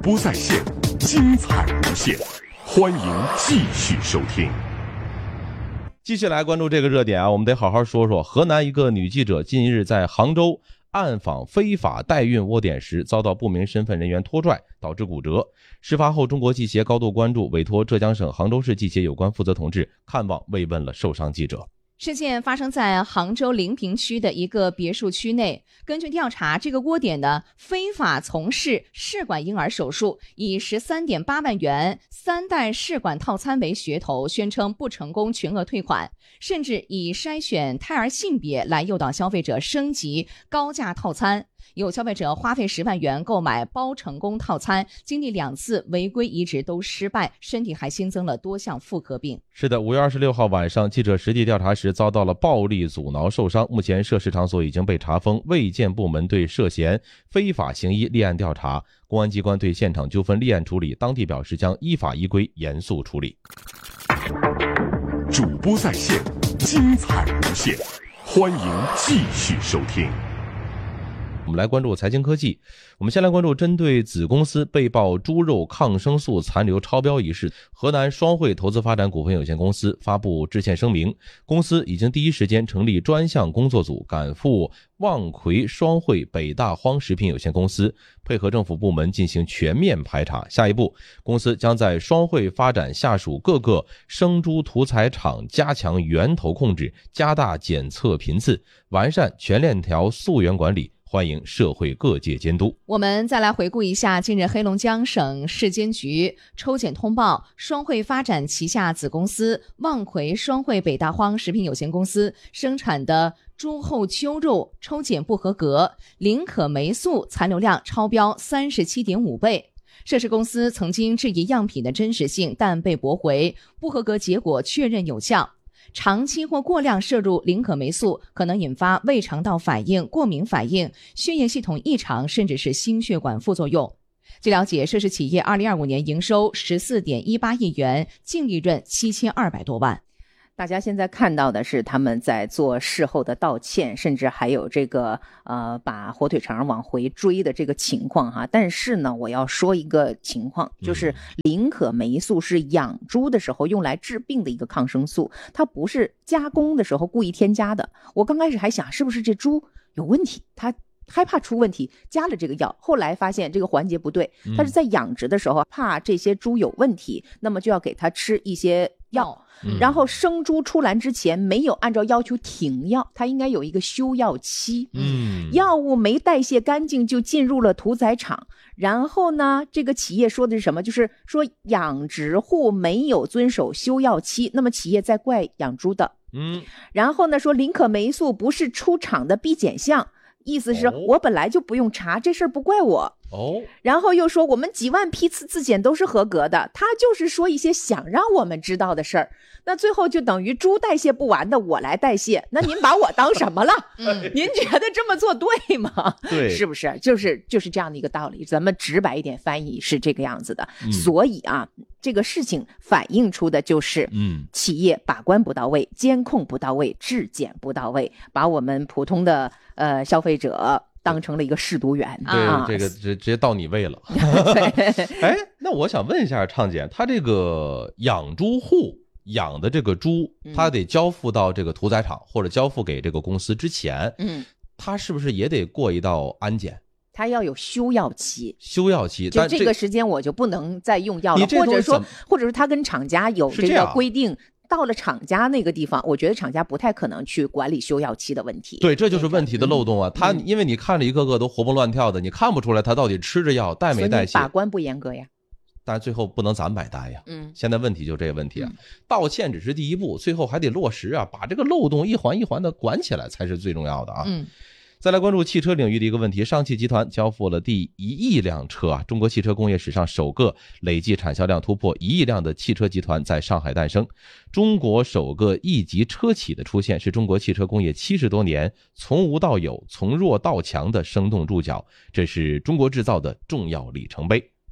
播在线，精彩无限，欢迎继续收听。 继续来关注这个热点啊，我们得好好说说河南一个女记者近日在杭州暗访非法代孕窝点时，遭到不明身份人员拖拽，导致骨折。事发后，中国记协高度关注，委托浙江省杭州市记协有关负责同志看望慰问了受伤记者。 事件发生在杭州临平区的一个别墅区内。根据调查，这个窝点呢非法从事试管婴儿手术，以13.8万元3代试管套餐为噱头，宣称不成功全额退款，甚至以筛选胎儿性别来诱导消费者升级高价套餐。有消费者花费10万元购买包成功套餐，经历2次违规移植都失败，身体还新增了多项妇科病。 是的，5月26号晚上，记者实地调查时遭到了暴力阻挠受伤，目前涉事场所已经被查封，卫健部门对涉嫌非法行医立案调查，公安机关对现场纠纷立案处理，当地表示将依法依规严肃处理。 主播在线，精彩无限，欢迎继续收听。 我们来关注财经科技。我们先来关注针对子公司被曝猪肉抗生素残留超标一事，河南双汇投资发展股份有限公司发布致歉声明，公司已经第一时间成立专项工作组，赶赴望奎双汇北大荒食品有限公司，配合政府部门进行全面排查。下一步，公司将在双汇发展下属各个生猪屠宰场加强源头控制，加大检测频次，完善全链条溯源管理，欢迎社会各界监督。 我们再来回顾一下近日黑龙江省市监局抽检通报，双汇发展旗下子公司望奎双汇北大荒食品有限公司生产的猪后丘肉抽检不合格，磷可霉素残留量超标 37.5 倍。涉事公司曾经质疑样品的真实性，但被驳回，不合格结果确认有效。长期或过量摄入磷可霉素可能引发胃肠道反应、过敏反应、血液系统异常，甚至是心血管副作用。据了解，涉事企业2025年营收 14.18 亿元，净利润7200多万。 大家现在看到的是他们在做事后的道歉，甚至还有这个把火腿肠往回追的这个情况哈。但是呢，我要说一个情况，就是磷可霉素是养猪的时候用来治病的一个抗生素，它不是加工的时候故意添加的。我刚开始还想是不是这猪有问题，它害怕出问题加了这个药，后来发现这个环节不对，它是在养殖的时候怕这些猪有问题，那么就要给它吃一些药，然后生猪出栏之前没有按照要求停药，它应该有一个休药期，药物没代谢干净就进入了屠宰场，然后呢这个企业说的是什么，就是说养殖户没有遵守休药期，那么企业在怪养猪的，然后呢说磷可霉素不是出厂的必检项，意思是我本来就不用查，这事儿不怪我。然后又说我们几万批次自检都是合格的，他就是说一些想让我们知道的事儿，那最后就等于猪代谢不完的我来代谢，那您把我当什么了？您觉得这么做对吗？ 对， 是不是？就是这样的一个道理，咱们直白一点翻译是这个样子的。所以啊，这个事情反映出的就是企业把关不到位，监控不到位，质检不到位，把我们普通的消费者当成了一个试毒员。 对，这个直接到你位了。哎，那我想问一下畅姐，他这个养猪户养的这个猪，他得交付到这个屠宰场或者交付给这个公司之前，他是不是也得过一道安检？ 他要有休药期， 就这个时间我就不能再用药了，或者说他跟厂家有这个规定。到了厂家那个地方，我觉得厂家不太可能去管理休药期的问题。 对，这就是问题的漏洞啊！他因为你看着一个个都活蹦乱跳的，你看不出来他到底吃着药带没带血， 把关不严格呀。 但是最后不能咱买单呀。现在问题就这个问题啊，道歉只是第一步，最后还得落实啊，把这个漏洞一环一环的管起来才是最重要的啊。再来关注汽车领域的一个问题，上汽集团交付了第1亿辆车啊！中国汽车工业史上首个累计产销量突破1亿辆的汽车集团在上海诞生。中国首个1级车企的出现，是中国汽车工业70多年从无到有、从弱到强的生动注脚，这是中国制造的重要里程碑。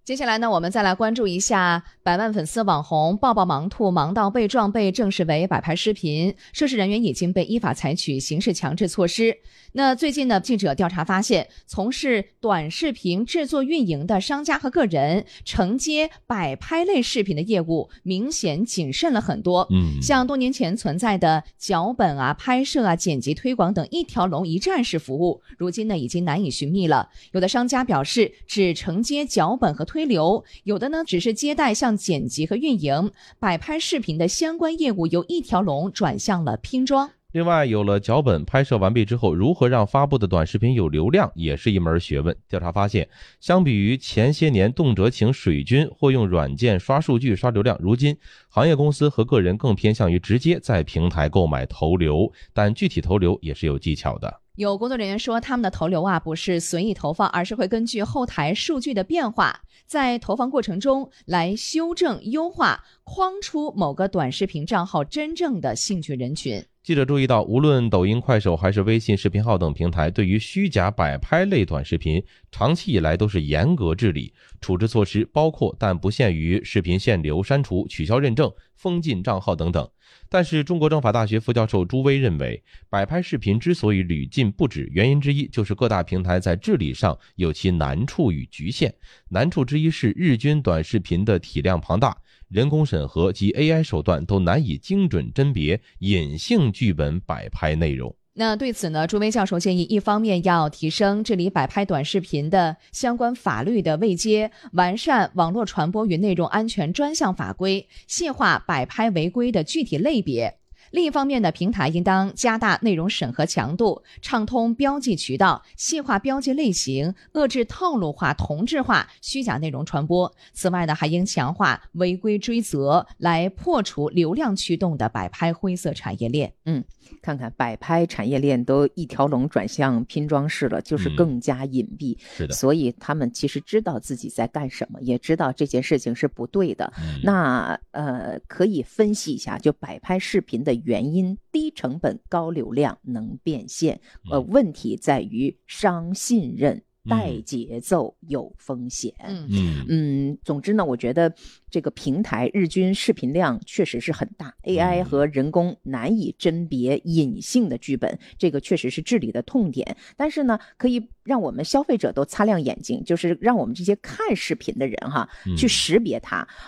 接下来呢，我们再来关注一下百万粉丝网红抱抱盲兔盲到被撞被证实为摆拍视频，涉事人员已经被依法采取刑事强制措施。那最近呢，记者调查发现，从事短视频制作运营的商家和个人承接摆拍类视频的业务明显谨慎了很多。像多年前存在的脚本啊、拍摄啊、剪辑、推广等一条龙一站式服务，如今呢已经难以寻觅了。有的商家表示只承接脚本和推流，有的呢只是接待像剪辑和运营，摆拍视频的相关业务由一条龙转向了拼装。 另外，有了脚本拍摄完毕之后，如何让发布的短视频有流量，也是一门学问。调查发现，相比于前些年动辄请水军或用软件刷数据刷流量，如今行业公司和个人更偏向于直接在平台购买投流，但具体投流也是有技巧的。 有工作人员说，他们的投流啊不是随意投放，而是会根据后台数据的变化，在投放过程中来修正优化，框出某个短视频账号真正的兴趣人群。 记者注意到，无论抖音、快手还是微信视频号等平台，对于虚假摆拍类短视频长期以来都是严格治理，处置措施包括但不限于视频限流、删除、取消认证、封禁账号等等。但是中国政法大学副教授朱威认为，摆拍视频之所以屡禁不止，原因之一就是各大平台在治理上有其难处与局限。难处之一是日均短视频的体量庞大，人工审核及 AI 手段都难以精准甄别隐性剧本摆拍内容。 那对此呢，朱威教授建议，一方面要提升治理摆拍短视频的相关法律的位阶，完善网络传播与内容安全专项法规，细化摆拍违规的具体类别。另一方面呢，平台应当加大内容审核强度，畅通标记渠道，细化标记类型，遏制套路化、同质化、虚假内容传播。此外呢，还应强化违规追责，来破除流量驱动的摆拍灰色产业链。 看看摆拍产业链都一条龙转向拼装式了，就是更加隐蔽。 是的， 所以他们其实知道自己在干什么，也知道这件事情是不对的。那可以分析一下，就摆拍视频的原因：低成本、高流量、能变现。问题在于伤信任、带节奏、有风险。总之呢，我觉得这个平台日均视频量确实是很大，AI 和人工难以甄别隐性的剧本，这个确实是治理的痛点。但是呢，可以让我们消费者都擦亮眼睛，就是让我们这些看视频的人去识别它。